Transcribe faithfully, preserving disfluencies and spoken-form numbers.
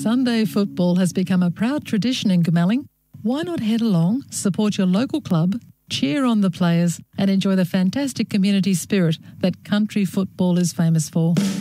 Sunday football has become a proud tradition in Goomalling. Why not head along, support your local club, cheer on the players and enjoy the fantastic community spirit that country football is famous for?